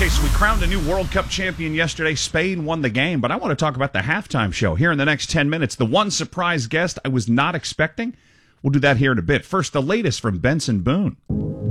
Okay, so we crowned a new World Cup champion yesterday. Spain won the game, but I want to talk about the halftime show here in the next 10 minutes. The one surprise guest I was not expecting. We'll do that here in a bit. First, the latest from Benson Boone.